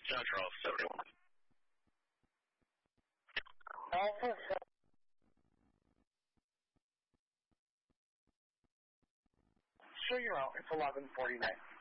Central 71. Alpha. Sure, you're out. It's 11:49.